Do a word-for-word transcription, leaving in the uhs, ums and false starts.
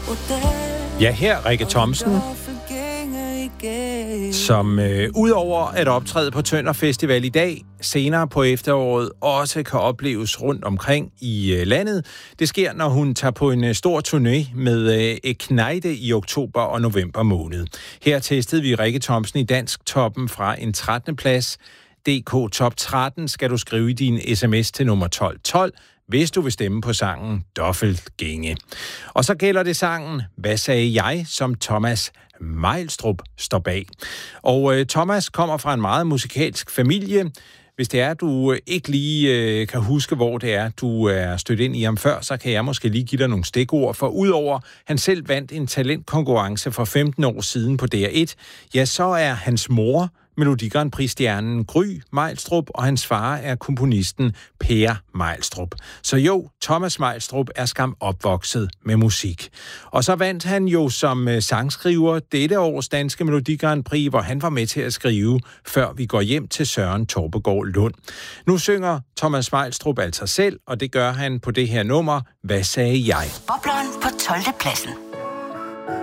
Ja, her Rikke Thomsen, som øh, udover at optræde på Tønder Festival i dag, senere på efteråret også kan opleves rundt omkring i øh, landet. Det sker, når hun tager på en øh, stor turné med øh, Knejde i oktober og november måned. Her testede vi Rikke Thomsen i Dansktoppen fra en trettende plads. D K Top tretten skal du skrive i din sms til nummer tolv tolv, hvis du vil stemme på sangen Dobbeltgænge. Og så gælder det sangen Hvad sagde jeg, som Thomas Meilstrup står bag. Og øh, Thomas kommer fra en meget musikalsk familie. Hvis det er, du ikke lige øh, kan huske, hvor det er, du er stødt ind i ham før, så kan jeg måske lige give dig nogle stikord. For udover han selv vandt en talentkonkurrence for femten år siden på D R et, ja, så er hans mor Melodi Grand Prix-stjernen Gry Meilstrup, og hans far er komponisten Per Meilstrup. Så jo, Thomas Meilstrup er skam opvokset med musik. Og så vandt han jo som sangskriver dette års danske Melodi Grand Prix, hvor han var med til at skrive Før vi går hjem til Søren Torpegaard Lund. Nu synger Thomas Meilstrup altså selv, og det gør han på det her nummer Hvad sagde jeg? Bobleren på tolvte pladsen.